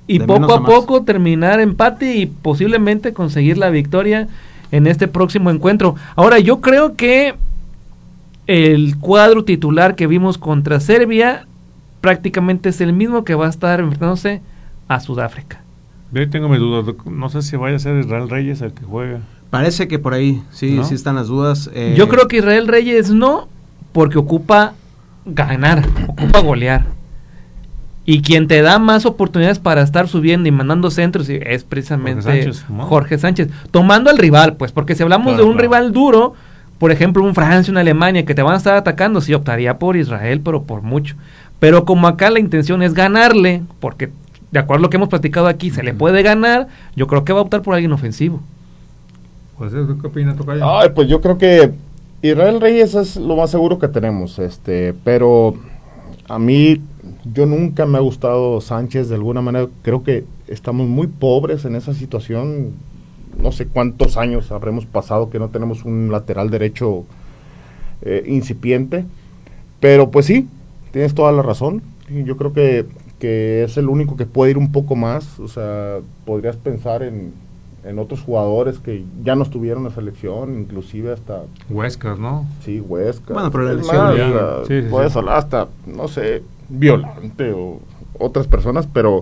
y poco a poco terminar empate y posiblemente conseguir la victoria en este próximo encuentro. Ahora, yo creo que el cuadro titular que vimos contra Serbia prácticamente es el mismo que va a estar enfrentándose a Sudáfrica. Yo tengo mis dudas, no sé si vaya a ser Israel Reyes el que juega. Parece que por ahí, sí, ¿no? Sí están las dudas. Yo creo que Israel Reyes no, porque ocupa ganar, ocupa golear. Y quien te da más oportunidades para estar subiendo y mandando centros es precisamente Jorge Sánchez, tomando al rival, pues, porque si hablamos de un rival duro, por ejemplo, un Francia, una Alemania, que te van a estar atacando, sí optaría por Israel, pero por mucho. Pero como acá la intención es ganarle, porque de acuerdo a lo que hemos platicado aquí, se le puede ganar, yo creo que va a optar por alguien ofensivo. Pues, ¿qué opinas, Tocayo? Ay, pues yo creo que Israel Reyes es lo más seguro que tenemos, pero a mí, yo nunca me ha gustado Sánchez de alguna manera. Creo que estamos muy pobres en esa situación. No sé cuántos años habremos pasado que no tenemos un lateral derecho incipiente, pero pues sí, tienes toda la razón. Yo creo que es el único que puede ir un poco más. O sea, podrías pensar en otros jugadores que ya no estuvieron en la selección, inclusive hasta Huescas, ¿no? Sí, Huescas. Bueno, pero la lesión puedes hablar hasta, no sé, Violante o otras personas, pero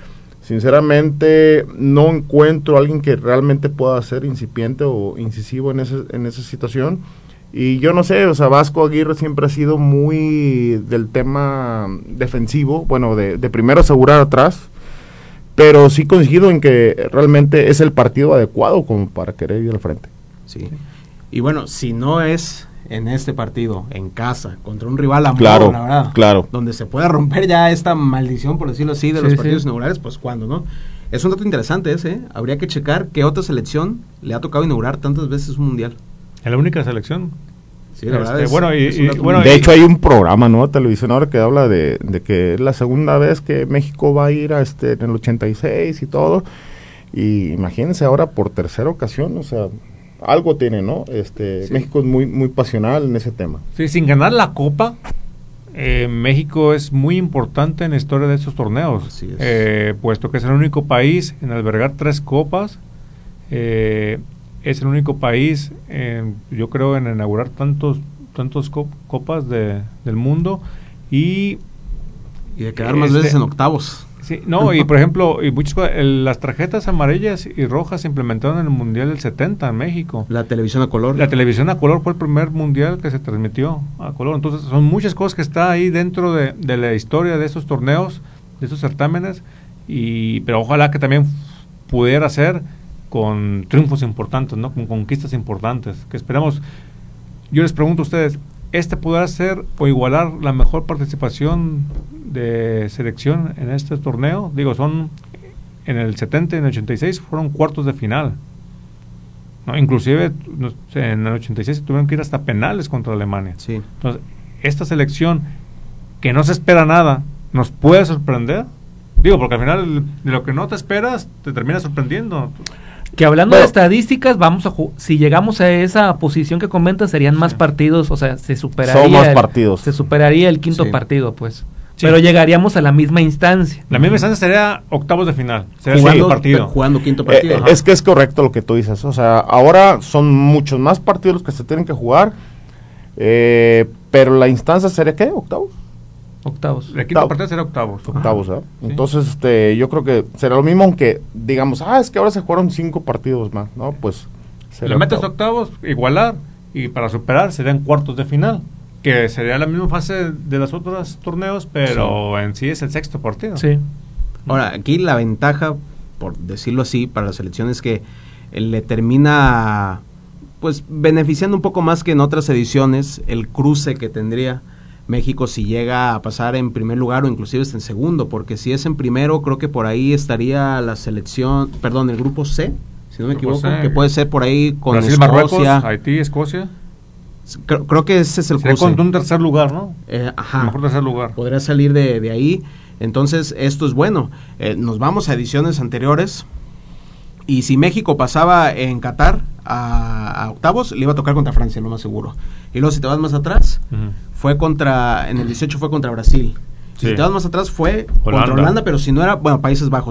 sinceramente no encuentro a alguien que realmente pueda ser incipiente o incisivo en esa situación. Y yo no sé, o sea, Vasco Aguirre siempre ha sido muy del tema defensivo, bueno, de primero asegurar atrás, pero sí coincido en que realmente es el partido adecuado como para querer ir al frente. Sí, y bueno, si no es en este partido, en casa, contra un rival a modo, claro, la verdad, claro, donde se puede romper ya esta maldición, por decirlo así, de los partidos inaugurales, pues cuando, ¿no? Es un dato interesante ese, habría que checar qué otra selección le ha tocado inaugurar tantas veces un mundial. ¿Es la única selección? Sí, la verdad de hecho hay un programa, ¿no?, televisión ahora que habla de que es la segunda vez que México va a ir en el 86 y todo, y imagínense ahora por tercera ocasión, o sea, algo tiene, ¿no? Sí. México es muy muy pasional en ese tema. Sí, sin ganar la Copa, México es muy importante en la historia de estos torneos. Así es. Puesto que es el único país en albergar 3 copas, es el único país, yo creo, en inaugurar tantos copas del mundo y de quedar más veces en octavos. Sí, no, y por ejemplo, las tarjetas amarillas y rojas se implementaron en el Mundial del 70 en México. La televisión a color. La televisión a color fue el primer mundial que se transmitió a color. Entonces, son muchas cosas que está ahí dentro de la historia de estos torneos, de estos certámenes, pero ojalá que también pudiera ser con triunfos importantes, ¿no? Con conquistas importantes, que esperamos. Yo les pregunto a ustedes, ¿podrá ser o igualar la mejor participación de selección en este torneo? Digo, son en el 70 y en el 86 fueron cuartos de final, ¿no? Inclusive no sé, en el 86 tuvieron que ir hasta penales contra Alemania. Sí. Entonces, esta selección que no se espera nada, ¿nos puede sorprender? Digo, porque al final de lo que no te esperas te termina sorprendiendo. Que hablando de estadísticas, si llegamos a esa posición que comentas, serían más partidos, o sea, se superaría el quinto partido, pues. Sí. Pero llegaríamos a la misma instancia. La misma instancia sería octavos de final, sería jugando quinto partido. Es que es correcto lo que tú dices, o sea, ahora son muchos más partidos los que se tienen que jugar, pero la instancia sería ¿qué? ¿Octavos? El quinto partido será octavos. ¿Eh? Sí. Entonces, yo creo que será lo mismo, aunque digamos, es que ahora se jugaron 5 partidos más, ¿no? Pues le metes octavos, igualar, y para superar serían cuartos de final, que sería la misma fase de los otros torneos, pero en sí es el sexto partido. Sí. Ahora, aquí la ventaja, por decirlo así, para la selección es que le termina pues beneficiando un poco más que en otras ediciones el cruce que tendría México si llega a pasar en primer lugar o inclusive en segundo, porque si es en primero, creo que por ahí estaría la selección, el grupo C, si no me equivoco, que puede ser por ahí con Brasil, Escocia, Marruecos, Haití, Escocia. Creo que ese es el cruce. Con un tercer lugar, ¿no? Mejor tercer lugar. Podría salir de ahí, entonces esto es bueno. Nos vamos a ediciones anteriores, y si México pasaba en Qatar a octavos, le iba a tocar contra Francia, lo más seguro. Y luego si te vas más atrás, en el 18 fue contra Brasil. Si te vas más atrás fue contra Holanda, pero si no era, Países Bajos.